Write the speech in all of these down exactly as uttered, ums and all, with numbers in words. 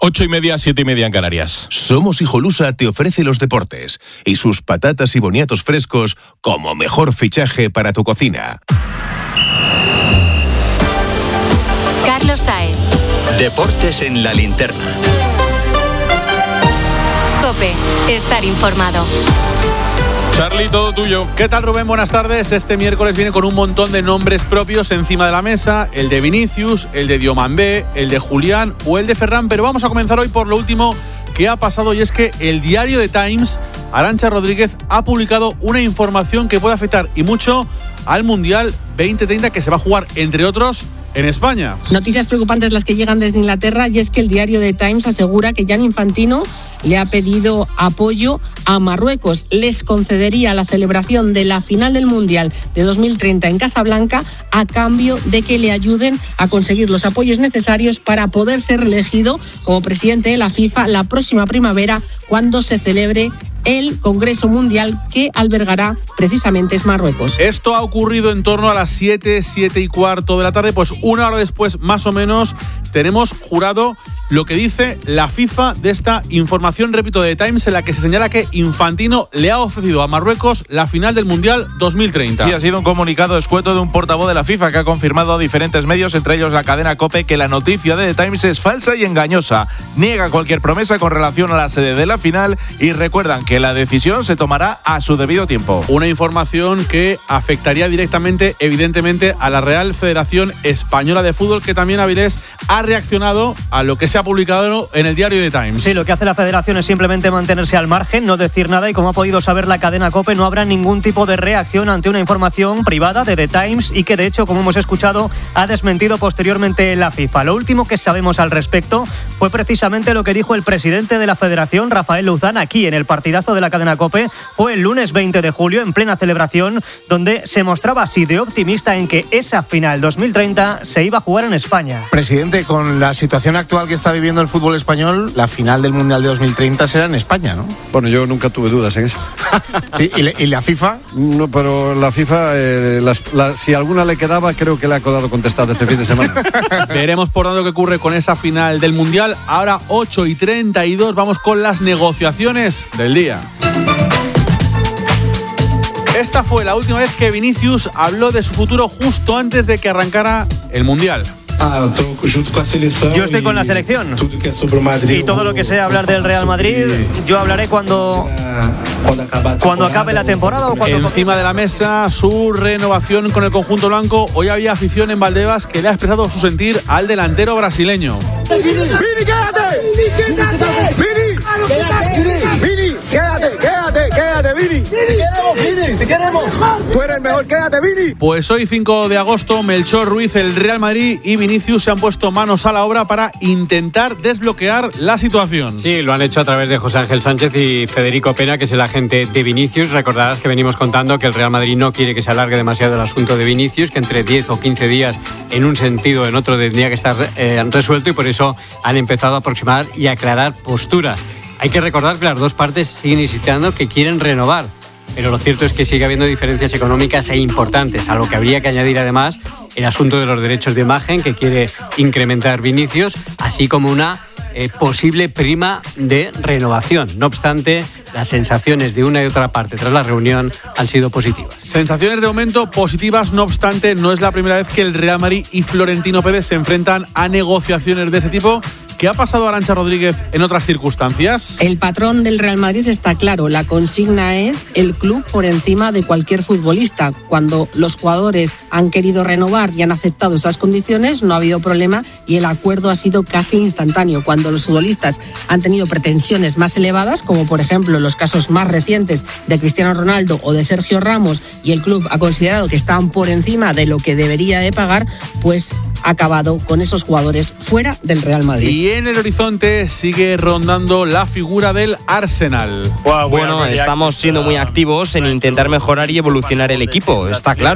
Ocho y media, siete y media en Canarias. Somos Hijolusa te ofrece los deportes y sus patatas y boniatos frescos como mejor fichaje para tu cocina. Carlos Saez. Deportes en la linterna. COPE. Estar informado. Charly, todo tuyo. ¿Qué tal, Rubén? Buenas tardes. Este miércoles viene con un montón de nombres propios encima de la mesa. El de Vinicius, el de Diomandé, el de Julián o el de Ferran. Pero vamos a comenzar hoy por lo último que ha pasado, y es que el diario The Times, Arantxa Rodríguez, ha publicado una información que puede afectar y mucho al Mundial veinte treinta, que se va a jugar, entre otros, en España. Noticias preocupantes las que llegan desde Inglaterra, y es que el diario The Times asegura que Gianni Infantino le ha pedido apoyo a Marruecos. Les concedería la celebración de la final del Mundial de dos mil treinta en Casablanca a cambio de que le ayuden a conseguir los apoyos necesarios para poder ser reelegido como presidente de la FIFA la próxima primavera, cuando se celebre el Congreso Mundial que albergará precisamente es Marruecos. Esto ha ocurrido en torno a las siete, siete y cuarto de la tarde, pues una hora después, más o menos, tenemos jurado lo que dice la FIFA de esta información, repito, de The Times, en la que se señala que Infantino le ha ofrecido a Marruecos la final del Mundial dos mil treinta. Sí, ha sido un comunicado escueto de un portavoz de la FIFA que ha confirmado a diferentes medios, entre ellos la cadena COPE, que la noticia de The Times es falsa y engañosa. Niega cualquier promesa con relación a la sede de la final y recuerdan que la decisión se tomará a su debido tiempo. Una información que afectaría directamente, evidentemente, a la Real Federación Española de Fútbol, que también, Avilés, ha reaccionado a lo que se ha publicado en el diario The Times. Sí, lo que hace la federación es simplemente mantenerse al margen, no decir nada, y como ha podido saber la cadena COPE, no habrá ningún tipo de reacción ante una información privada de The Times, y que de hecho, como hemos escuchado, ha desmentido posteriormente la FIFA. Lo último que sabemos al respecto fue precisamente lo que dijo el presidente de la federación, Rafael Luzán, aquí en el partidazo de la cadena COPE. Fue el lunes veinte de julio, en plena celebración, donde se mostraba así de optimista en que esa final dos mil treinta se iba a jugar en España. Presidente, con la situación actual que está viviendo el fútbol español, la final del Mundial de dos mil treinta será en España, ¿no? Bueno, yo nunca tuve dudas en eso. ¿Sí? ¿Y, le, y la FIFA? No, pero la FIFA, eh, las, la, si alguna le quedaba, creo que le ha quedado contestada este fin de semana. Veremos por tanto qué ocurre con esa final del Mundial. Ahora ocho y treinta y dos, vamos con las negociaciones del día. Esta fue la última vez que Vinicius habló de su futuro justo antes de que arrancara el Mundial. Yo estoy con la selección y todo lo que sea hablar del Real Madrid, yo hablaré cuando cuando acabe la temporada o cuando... Encima de la mesa, su renovación con el conjunto blanco. Hoy había afición en Valdebebas que le ha expresado su sentir al delantero brasileño. ¡Vini, quédate! ¡Vini, quédate! ¡Vini! ¡Vini, quédate! ¡Quédate! ¡Quédate, Vini! ¡Te queremos, Vini! ¡Te queremos! ¡Tú eres el mejor! ¡Quédate, Vini! Pues hoy, cinco de agosto, Melchor Ruiz, el Real Madrid y Vinicius se han puesto manos a la obra para intentar desbloquear la situación. Sí, lo han hecho a través de José Ángel Sánchez y Federico Pena, que es el agente de Vinicius. Recordarás que venimos contando que el Real Madrid no quiere que se alargue demasiado el asunto de Vinicius, que entre diez o quince días, en un sentido o en otro, tendría que estar eh, resuelto, y por eso han empezado a aproximar y aclarar posturas. Hay que recordar que las dos partes siguen insistiendo que quieren renovar, pero lo cierto es que sigue habiendo diferencias económicas e importantes, a lo que habría que añadir además el asunto de los derechos de imagen que quiere incrementar Vinicius, así como una eh, posible prima de renovación. No obstante, las sensaciones de una y otra parte tras la reunión han sido positivas. Sensaciones de momento positivas, no obstante, no es la primera vez que el Real Madrid y Florentino Pérez se enfrentan a negociaciones de ese tipo. ¿Qué ha pasado, Arantxa Rodríguez, en otras circunstancias? El patrón del Real Madrid está claro. La consigna es el club por encima de cualquier futbolista. Cuando los jugadores han querido renovar y han aceptado esas condiciones, no ha habido problema y el acuerdo ha sido casi instantáneo. Cuando los futbolistas han tenido pretensiones más elevadas, como por ejemplo los casos más recientes de Cristiano Ronaldo o de Sergio Ramos, y el club ha considerado que estaban por encima de lo que debería de pagar, pues ha acabado con esos jugadores fuera del Real Madrid. Y en el horizonte sigue rondando la figura del Arsenal. Bueno, estamos siendo muy activos en intentar mejorar y evolucionar el equipo, está claro.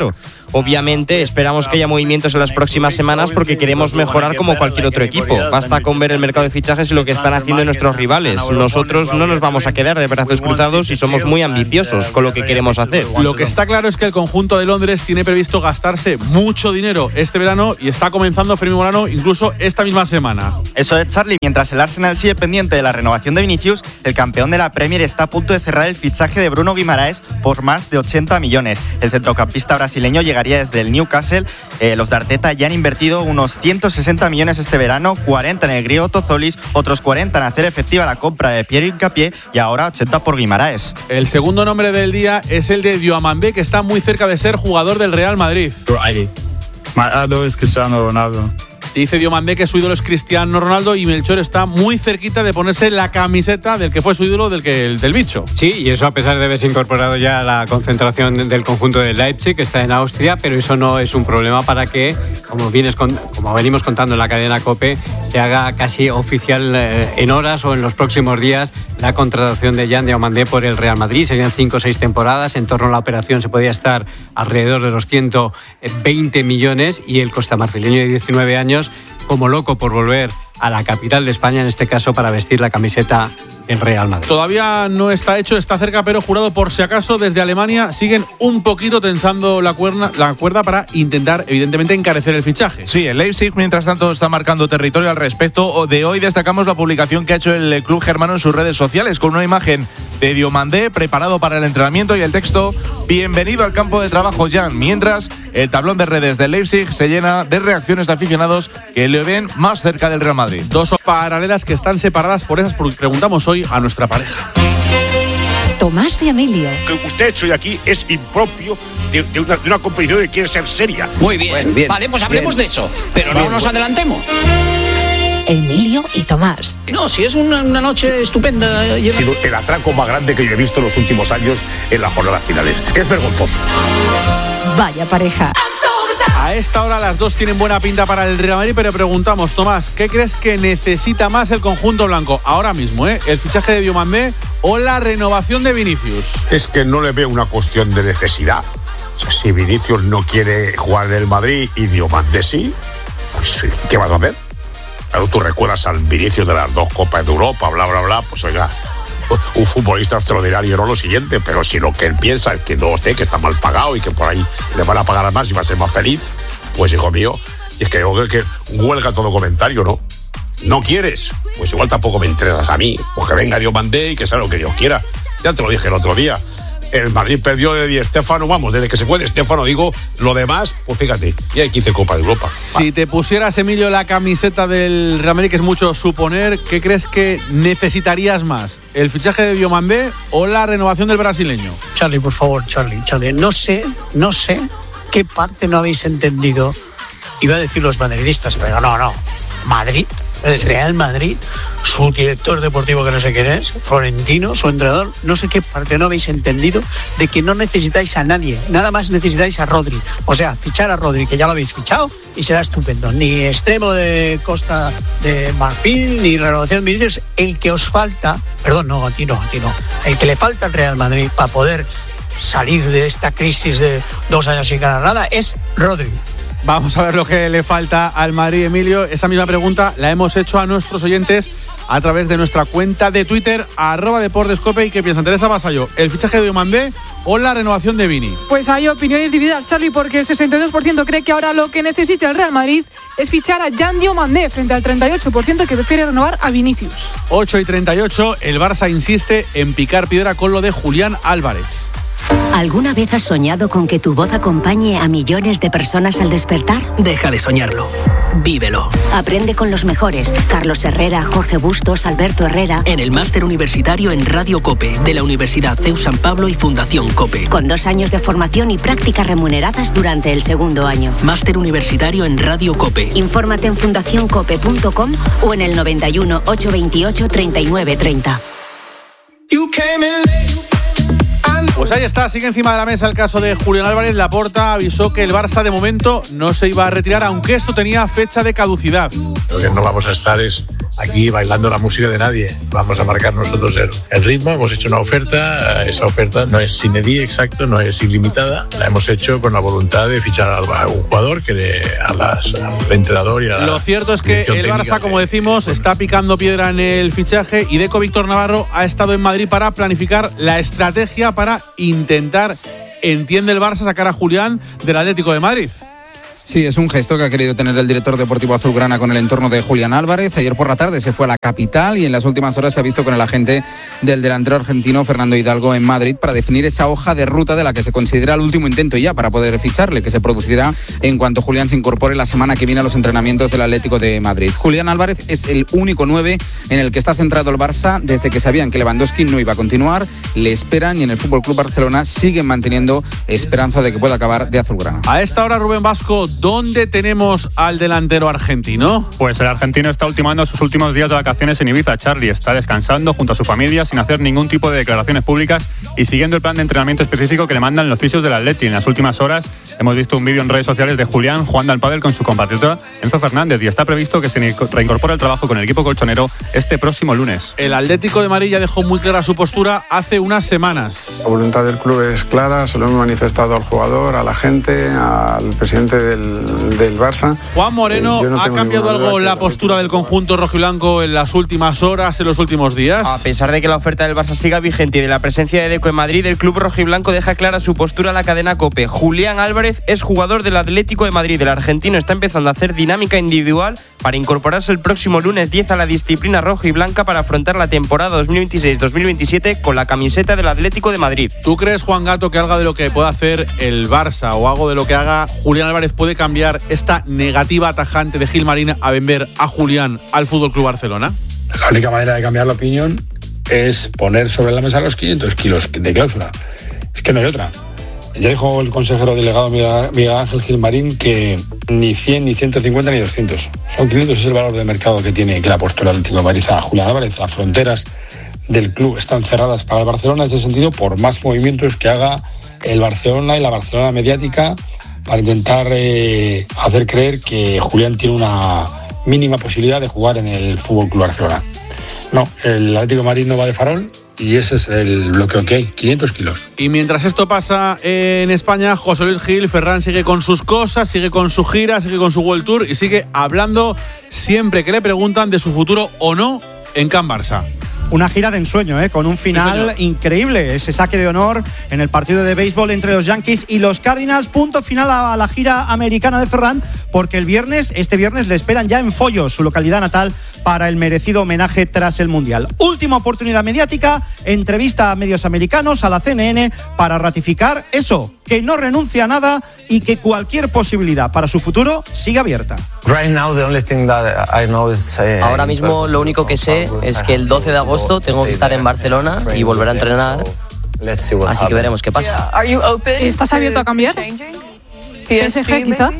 Obviamente esperamos que haya movimientos en las próximas semanas porque queremos mejorar como cualquier otro equipo. Basta con ver el mercado de fichajes y lo que están haciendo nuestros rivales. Nosotros no nos vamos a quedar de brazos cruzados y somos muy ambiciosos con lo que queremos hacer. Lo que está claro es que el conjunto de Londres tiene previsto gastarse mucho dinero este verano y está comenzando Fermín Molano incluso esta misma semana. Eso es, Charlie. Mientras el Arsenal sigue pendiente de la renovación de Vinicius, el campeón de la Premier está a punto de cerrar el fichaje de Bruno Guimaraes por más de ochenta millones. El centrocampista brasileño llegaría desde el Newcastle. Eh, los de Arteta ya han invertido unos ciento sesenta millones este verano, cuarenta en el griego Tozolis, otros cuarenta en hacer efectiva la compra de Pierre Hincapié y ahora ochenta por Guimaraes. El segundo nombre del día es el de Diomandé, que está muy cerca de ser jugador del Real Madrid. My idol is Cristiano Ronaldo. Dice Diomandé que su ídolo es Cristiano Ronaldo y Melchor está muy cerquita de ponerse la camiseta del que fue su ídolo, del que el del bicho. Sí, y eso a pesar de haberse incorporado ya a la concentración del conjunto de Leipzig, que está en Austria, pero eso no es un problema para que, como, vienes con, como venimos contando en la cadena COPE, se haga casi oficial eh, en horas o en los próximos días la contratación de Jan Diomandé por el Real Madrid. Serían cinco o seis temporadas. En torno a la operación se podía estar alrededor de los ciento veinte millones y el costamarfileño de diecinueve años como loco por volver a la capital de España, en este caso para vestir la camiseta del Real Madrid. Todavía no está hecho, está cerca, pero jurado por si acaso. Desde Alemania siguen un poquito tensando la cuerda, la cuerda para intentar, evidentemente, encarecer el fichaje. Sí, el Leipzig, mientras tanto, está marcando territorio al respecto. De hoy destacamos la publicación que ha hecho el club germano en sus redes sociales con una imagen de Diomandé preparado para el entrenamiento y el texto "Bienvenido al campo de trabajo, Jan", mientras el tablón de redes del Leipzig se llena de reacciones de aficionados que le ven más cerca del Real Madrid. Dos paralelas que están separadas por esas, porque preguntamos hoy a nuestra pareja. Tomás y Emilio. Lo que usted ha hecho hoy aquí es impropio de, de, una, de una competición que quiere ser seria. Muy bien, bueno, bien vale, pues hablemos bien. de eso, pero bien, no nos adelantemos. Emilio y Tomás. No, si es una, una noche estupenda. Ha sido el atraco más grande que yo he visto en los últimos años en las jornadas finales. Es vergonzoso. Vaya pareja. A esta hora las dos tienen buena pinta para el Real Madrid, pero preguntamos, Tomás, ¿qué crees que necesita más el conjunto blanco ahora mismo, eh? ¿El fichaje de Diomandé o la renovación de Vinicius? Es que no le veo una cuestión de necesidad. O sea, si Vinicius no quiere jugar en el Madrid y Diomandé sí, pues ¿qué vas a hacer? Claro, tú recuerdas al Vinicius de las dos Copas de Europa, bla, bla, bla, pues oiga, un futbolista extraordinario, no lo siguiente, pero si lo que él piensa es que no sé, que está mal pagado y que por ahí le van a pagar más y va a ser más feliz, pues hijo mío, y es que creo que huelga todo comentario, ¿no? ¿No quieres? Pues igual tampoco me interesas a mí, pues que venga Diomandé y que sea lo que Dios quiera. Ya te lo dije el otro día. El Madrid perdió de Di Stéfano, vamos, desde que se fue Di Stéfano, digo, lo demás, pues fíjate, ya hay quince Copas de Europa. Si te pusieras, Emilio, la camiseta del Real Madrid, que es mucho suponer, ¿qué crees que necesitarías más? ¿El fichaje de Diomandé o la renovación del brasileño? Charlie, por favor, Charlie, Charlie, no sé, no sé qué parte no habéis entendido. Iba a decir los madridistas, pero no, no, Madrid, el Real Madrid, su director deportivo que no sé quién es, Florentino, su entrenador, no sé qué parte no habéis entendido de que no necesitáis a nadie, nada más necesitáis a Rodri. O sea, fichar a Rodri, que ya lo habéis fichado y será estupendo. Ni extremo de Costa de Marfil, ni renovación de Vinicius. El que os falta, perdón, no, a ti no, a ti no, el que le falta al Real Madrid para poder salir de esta crisis de dos años sin ganar nada es Rodri. Vamos a ver lo que le falta al Madrid, Emilio. Esa misma pregunta la hemos hecho a nuestros oyentes a través de nuestra cuenta de Twitter, arroba deportescope. ¿Y qué piensan? Teresa Vasallo, ¿el fichaje de Diomandé o la renovación de Vini? Pues hay opiniones divididas, Charlie, porque el sesenta y dos por ciento cree que ahora lo que necesita el Real Madrid es fichar a Jan Diomandé, frente al treinta y ocho por ciento que prefiere renovar a Vinicius. ocho y treinta y ocho, el Barça insiste en picar piedra con lo de Julián Álvarez. ¿Alguna vez has soñado con que tu voz acompañe a millones de personas al despertar? Deja de soñarlo. Vívelo. Aprende con los mejores. Carlos Herrera, Jorge Bustos, Alberto Herrera. En el máster universitario en Radio COPE, de la Universidad C E U San Pablo y Fundación COPE. Con dos años de formación y prácticas remuneradas durante el segundo año. Máster universitario en Radio COPE. Infórmate en fundación cope punto com o en el noventa y uno, ochocientos veintiocho, treinta y nueve treinta. Pues ahí está, sigue encima de la mesa el caso de Julián Álvarez. Laporta avisó que el Barça de momento no se iba a retirar, aunque esto tenía fecha de caducidad. Lo que no vamos a estar es aquí bailando la música de nadie. Vamos a marcar nosotros el, el ritmo, hemos hecho una oferta, esa oferta no es sine die exacto, no es ilimitada, la hemos hecho con la voluntad de fichar a un jugador que le, a las, al entrenador y a la Lo cierto es que el Barça, como decimos, está picando piedra en el fichaje y Deco Víctor Navarro ha estado en Madrid para planificar la estrategia para intentar, entiende el Barça, sacar a Julián del Atlético de Madrid. Sí, es un gesto que ha querido tener el director deportivo azulgrana con el entorno de Julián Álvarez. Ayer por la tarde se fue a la capital y en las últimas horas se ha visto con el agente del delantero argentino Fernando Hidalgo en Madrid para definir esa hoja de ruta de la que se considera el último intento ya para poder ficharle, que se producirá en cuanto Julián se incorpore la semana que viene a los entrenamientos del Atlético de Madrid. Julián Álvarez es el único nueve en el que está centrado el Barça desde que sabían que Lewandowski no iba a continuar. Le esperan y en el F C Barcelona siguen manteniendo esperanza de que pueda acabar de azulgrana. A esta hora, Rubén Vasco, ¿dónde tenemos al delantero argentino? Pues el argentino está ultimando sus últimos días de vacaciones en Ibiza. Charlie está descansando junto a su familia sin hacer ningún tipo de declaraciones públicas y siguiendo el plan de entrenamiento específico que le mandan los fisios del Atleti. En las últimas horas hemos visto un vídeo en redes sociales de Julián jugando al pádel con su compatriota Enzo Fernández y está previsto que se reincorpore al trabajo con el equipo colchonero este próximo lunes. El Atlético de Madrid ya dejó muy clara su postura hace unas semanas. La voluntad del club es clara, se lo hemos manifestado al jugador, a la gente, al presidente del del Barça. Juan Moreno, eh, no ¿ha cambiado algo la postura del conjunto rojiblanco en las últimas horas, en los últimos días? A pesar de que la oferta del Barça siga vigente y de la presencia de Deco en Madrid, el club rojiblanco deja clara su postura a la cadena COPE. Julián Álvarez es jugador del Atlético de Madrid. El argentino está empezando a hacer dinámica individual para incorporarse el próximo lunes diez a la disciplina rojiblanca para afrontar la temporada dos mil veintiséis dos mil veintisiete con la camiseta del Atlético de Madrid. ¿Tú crees, Juan Gato, que algo de lo que pueda hacer el Barça o algo de lo que haga Julián Álvarez puede cambiar esta negativa tajante de Gilmarín a vender a Julián al F C Barcelona? La única manera de cambiar la opinión es poner sobre la mesa los quinientos kilos de cláusula. Es que no hay otra. Ya dijo el consejero delegado Miguel Ángel Gilmarín que ni cien, ni ciento cincuenta, ni doscientos. Son quinientos, es el valor de mercado que tiene que le ha puesto el Atlético de Madrid a Julián Álvarez. Las fronteras del club están cerradas para el Barcelona en ese sentido, por más movimientos que haga el Barcelona y la Barcelona mediática para intentar eh, hacer creer que Julián tiene una mínima posibilidad de jugar en el F C Barcelona. No, el Atlético de Madrid no va de farol y ese es el bloqueo que hay, quinientos kilos. Y mientras esto pasa en España, José Luis Gil, Ferran sigue con sus cosas, sigue con su gira, sigue con su World Tour y sigue hablando siempre que le preguntan de su futuro o no en Can Barça. Una gira de ensueño, ¿eh? Con un final sí, increíble. Ese saque de honor en el partido de béisbol entre los Yankees y los Cardinals. Punto final a la gira americana de Ferran, porque el viernes, este viernes, le esperan ya en Foyos, su localidad natal, para el merecido homenaje tras el Mundial. Última oportunidad mediática, entrevista a medios americanos, a la C N N, para ratificar eso, que no renuncia a nada y que cualquier posibilidad para su futuro sigue abierta. Ahora mismo lo único que sé es que el doce de agosto tengo que estar en Barcelona y volver a entrenar, así que veremos qué pasa. ¿Estás abierto a cambiar? P S G quizá.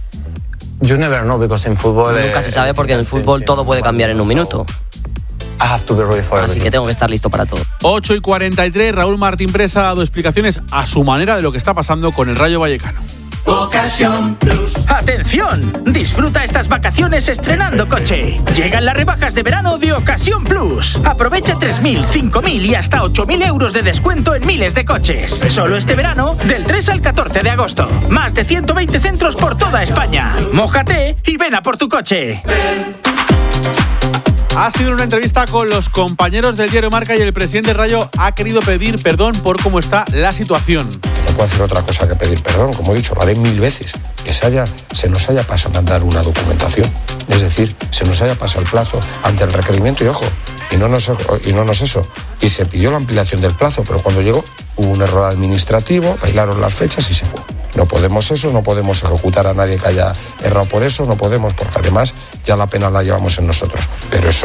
Nunca se sabe porque en el fútbol todo puede cambiar en un minuto. Así que tengo que estar listo para todo. ocho y cuarenta y tres, Raúl Martín Presa ha dado explicaciones a su manera de lo que está pasando con el Rayo Vallecano. Ocasión Plus. ¡Atención! Disfruta estas vacaciones estrenando coche. Llegan las rebajas de verano de Ocasión Plus. Aprovecha tres mil, cinco mil y hasta ocho mil euros de descuento en miles de coches. Solo este verano, del tres al catorce de agosto. Más de ciento veinte centros por toda España. Mójate y ven a por tu coche. Ha sido una entrevista con los compañeros del diario Marca y el presidente Rayo ha querido pedir perdón por cómo está la situación. No puedo hacer otra cosa que pedir perdón, como he dicho, lo haré mil veces. Que se, haya, se nos haya pasado mandar una documentación, es decir, se nos haya pasado el plazo ante el requerimiento y ojo, y no nos, y no nos eso. Y se pidió la ampliación del plazo, pero cuando llegó hubo un error administrativo, bailaron las fechas y se fue. No podemos eso, no podemos ejecutar a nadie que haya errado por eso, no podemos, porque además ya la pena la llevamos en nosotros. Pero eso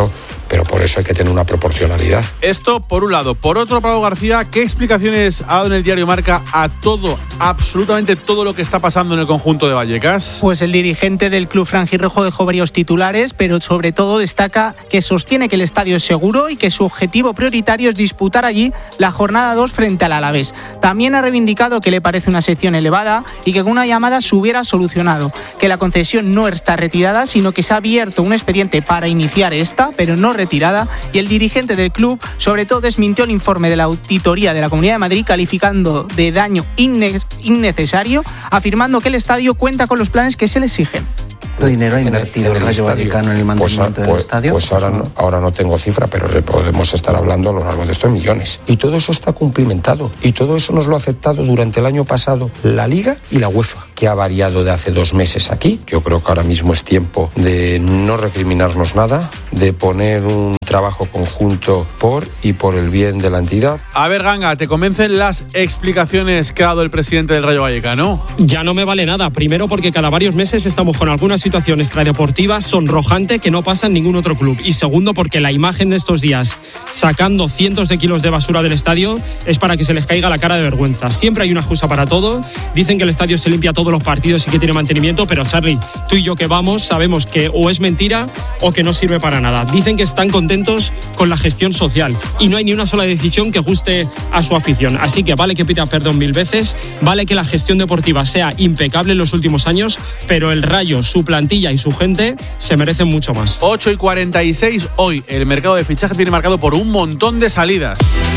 pero por eso hay que tener una proporcionalidad. Esto por un lado. Por otro, Prado García, ¿qué explicaciones ha dado en el diario Marca a todo, absolutamente todo lo que está pasando en el conjunto de Vallecas? Pues el dirigente del club franjirrojo dejó varios titulares, pero sobre todo destaca que sostiene que el estadio es seguro y que su objetivo prioritario es disputar allí la jornada dos frente al Alavés. También ha reivindicado que le parece una sección elevada y que con una llamada se hubiera solucionado, que la concesión no está retirada, sino que se ha abierto un expediente para iniciar esta, pero no retirada, y el dirigente del club sobre todo desmintió el informe de la auditoría de la Comunidad de Madrid calificando de daño inne- innecesario, afirmando que el estadio cuenta con los planes que se le exigen. ¿Cuánto dinero ha invertido el, el Rayo Vallecano en el mantenimiento pues, del pues, estadio? Pues ahora no, ahora no tengo cifra, pero podemos estar hablando a lo largo de estos millones. Y todo eso está cumplimentado. Y todo eso nos lo ha aceptado durante el año pasado la Liga y la UEFA, que ha variado de hace dos meses aquí. Yo creo que ahora mismo es tiempo de no recriminarnos nada, de poner un trabajo conjunto por y por el bien de la entidad. A ver, Ganga, ¿te convencen las explicaciones que ha dado el presidente del Rayo Vallecano? Ya no me vale nada. Primero porque cada varios meses estamos con alguna situación extradeportiva sonrojante que no pasa en ningún otro club. Y segundo porque la imagen de estos días sacando cientos de kilos de basura del estadio es para que se les caiga la cara de vergüenza. Siempre hay una excusa para todo. Dicen que el estadio se limpia todos los partidos y que tiene mantenimiento, pero Charly, tú y yo que vamos sabemos que o es mentira o que no sirve para nada. Dicen que están contentos con la gestión social y no hay ni una sola decisión que guste a su afición. Así que vale que pida perdón mil veces, vale que la gestión deportiva sea impecable en los últimos años, pero el Rayo, su plantilla y su gente se merecen mucho más. ocho y cuarenta y seis hoy. El mercado de fichajes viene marcado por un montón de salidas.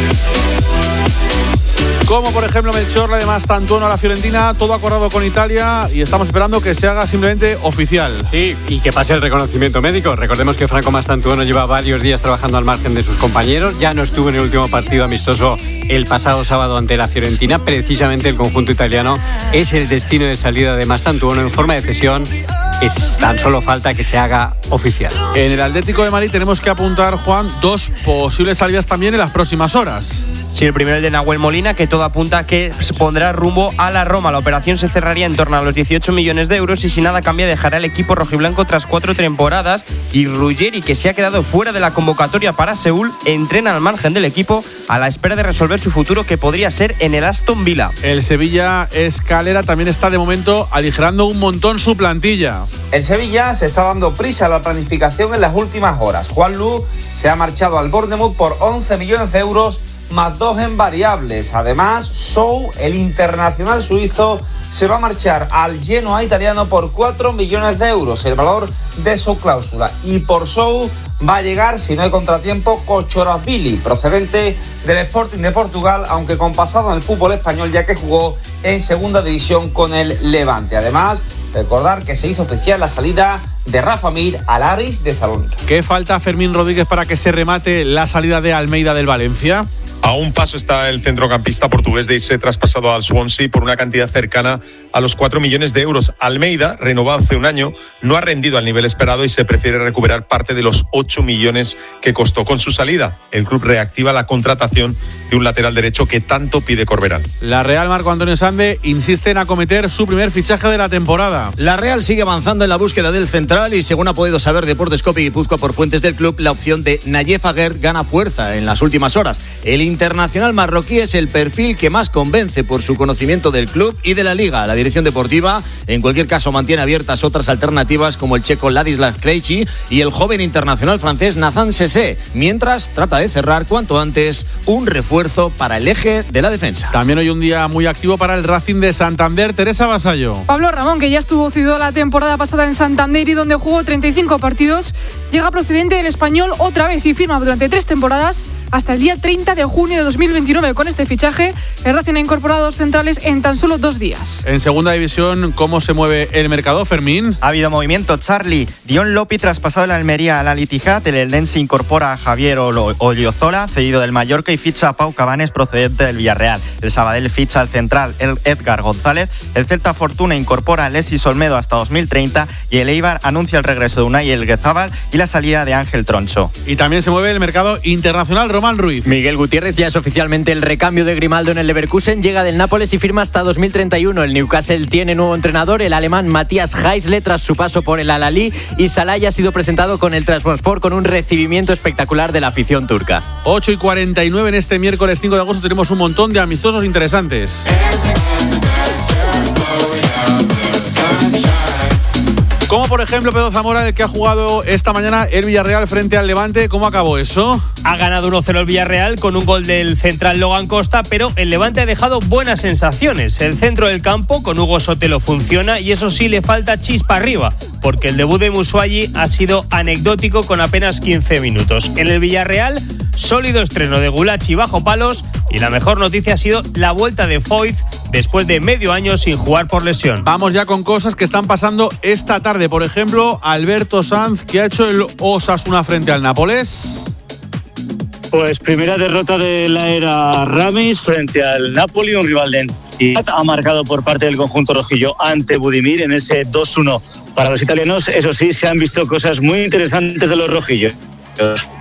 Como por ejemplo Melchor, la de Mastantuono a la Fiorentina, todo acordado con Italia y estamos esperando que se haga simplemente oficial. Sí, y que pase el reconocimiento médico. Recordemos que Franco Mastantuono lleva varios días trabajando al margen de sus compañeros. Ya no estuvo en el último partido amistoso el pasado sábado ante la Fiorentina. Precisamente el conjunto italiano es el destino de salida de Mastantuono en forma de cesión. Es tan solo falta que se haga oficial. En el Atlético de Madrid tenemos que apuntar, Juan, dos posibles salidas también en las próximas horas. Sí, el primero el de Nahuel Molina, que todo apunta a que se pondrá rumbo a la Roma. La operación se cerraría en torno a los dieciocho millones de euros y si nada cambia dejará el equipo rojiblanco tras cuatro temporadas. Y Ruggeri, que se ha quedado fuera de la convocatoria para Seúl, entrena al margen del equipo a la espera de resolver su futuro, que podría ser en el Aston Villa. El Sevilla Escalera también está de momento aligerando un montón su plantilla. El Sevilla se está dando prisa a la planificación en las últimas horas. Juan Lu se ha marchado al Bournemouth por once millones de euros más dos en variables. Además, Sou, el internacional suizo, se va a marchar al Genoa italiano por cuatro millones de euros, el valor de su cláusula. Y por Sou va a llegar, si no hay contratiempo, Kochorazvili, procedente del Sporting de Portugal, aunque con pasado en el fútbol español, ya que jugó en segunda división con el Levante. Además, recordar que se hizo oficial la salida de Rafa Mir al Aris de Salónica. ¿Qué falta Fermín Rodríguez para que se remate la salida de Almeida del Valencia? A un paso está el centrocampista portugués de irse traspasado al Swansea por una cantidad cercana a los cuatro millones de euros. Almeida, renovado hace un año, no ha rendido al nivel esperado y se prefiere recuperar parte de los ocho millones que costó. Con su salida, el club reactiva la contratación de un lateral derecho que tanto pide Corberán. La Real, Marco Antonio Sande, insiste en acometer su primer fichaje de la temporada. La Real sigue avanzando en la búsqueda del central y según ha podido saber Deportes Cope Guipúzcoa por fuentes del club, la opción de Nayef Aguer gana fuerza en las últimas horas. El internacional marroquí es el perfil que más convence por su conocimiento del club y de la liga. La dirección deportiva, en cualquier caso, mantiene abiertas otras alternativas como el checo Ladislas Krejci y el joven internacional francés Nathan Sessé, mientras trata de cerrar cuanto antes un refuerzo para el eje de la defensa. También hoy un día muy activo para el Racing de Santander. Teresa Vasallo. Pablo Ramón, que ya estuvo cedido la temporada pasada en Santander y donde jugó treinta y cinco partidos, llega procedente del Español otra vez y firma durante tres temporadas hasta el día treinta de junio de dos mil veintinueve. Con este fichaje, el Racing ha incorporado dos centrales en tan solo dos días. En segunda división, ¿cómo se mueve el mercado, Fermín? Ha habido movimiento, Charly. Dion Lopi, traspasado de la Almería a la Al-Ittihad. El Eldense incorpora a Javier Oliozola, cedido del Mallorca, y ficha a Pau Cabanes, procedente del Villarreal. El Sabadell ficha al central el Edgar González. El Celta Fortuna incorpora a Lesis Olmedo hasta dos mil treinta y el Eibar anuncia el regreso de Unai Elguezábal y la salida de Ángel Troncho. Y también se mueve el mercado internacional, Román Ruiz. Miguel Gutiérrez Suárez ya es oficialmente el recambio de Grimaldo en el Leverkusen, llega del Nápoles y firma hasta dos mil treinta y uno. El Newcastle tiene nuevo entrenador, el alemán Matthias Heisle, tras su paso por el Al-Ahly, y Salah ya ha sido presentado con el Trabzonspor con un recibimiento espectacular de la afición turca. ocho y cuarenta y nueve en este miércoles cinco de agosto tenemos un montón de amistosos interesantes. Como por ejemplo Pedro Zamora, el que ha jugado esta mañana el Villarreal frente al Levante. ¿Cómo acabó eso? Ha ganado uno cero el Villarreal con un gol del central Logan Costa, pero el Levante ha dejado buenas sensaciones. El centro del campo con Hugo Sotelo funciona y eso sí, le falta chispa arriba, porque el debut de Musuayi ha sido anecdótico con apenas quince minutos. En el Villarreal, sólido estreno de Gulachi bajo palos, y la mejor noticia ha sido la vuelta de Foyth después de medio año sin jugar por lesión. Vamos ya con cosas que están pasando esta tarde. Por ejemplo, Alberto Sanz, que ha hecho el Osasuna frente al Nápoles. Pues primera derrota de la era Ramis frente al Napoli, un rival de entidad. Ha marcado por parte del conjunto rojillo ante Budimir en ese dos uno para los italianos. Eso sí, se han visto cosas muy interesantes de los rojillos.